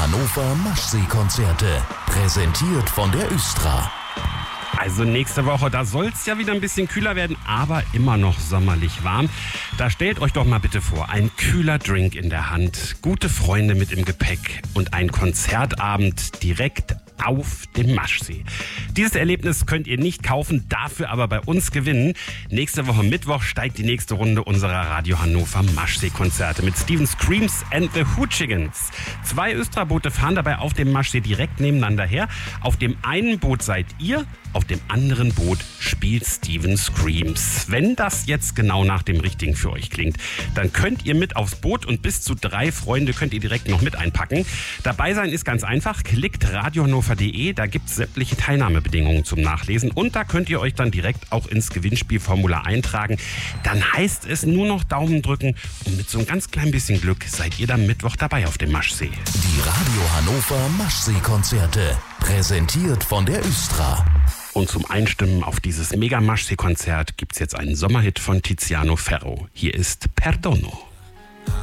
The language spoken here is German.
Hannover Maschsee-Konzerte. Präsentiert von der Östra. Also nächste Woche, da soll es ja wieder ein bisschen kühler werden, aber immer noch sommerlich warm. Da stellt euch doch mal bitte vor, ein kühler Drink in der Hand, gute Freunde mit im Gepäck und ein Konzertabend direkt auf dem Maschsee. Dieses Erlebnis könnt ihr nicht kaufen, dafür aber bei uns gewinnen. Nächste Woche Mittwoch steigt die nächste Runde unserer Radio Hannover Maschsee-Konzerte mit Steven Screams and the Hoochigans. 2 Östra-Boote fahren dabei auf dem Maschsee direkt nebeneinander her. Auf dem einen Boot seid ihr, auf dem anderen Boot spielt Steven Screams. Wenn das jetzt genau nach dem Richtigen für euch klingt, dann könnt ihr mit aufs Boot und bis zu 3 Freunde könnt ihr direkt noch mit einpacken. Dabei sein ist ganz einfach. Klickt radiohannover.de, da gibt es sämtliche Teilnahmebedingungen zum Nachlesen und da könnt ihr euch dann direkt auch ins Gewinnspielformular eintragen. Dann heißt es nur noch Daumen drücken und mit so ein ganz klein bisschen Glück seid ihr dann Mittwoch dabei auf dem Maschsee. Die Radio Hannover Maschsee-Konzerte. Präsentiert von der Östra. Und zum Einstimmen auf dieses Mega-Maschsee-Konzert gibt's jetzt einen Sommerhit von Tiziano Ferro. Hier ist Perdono.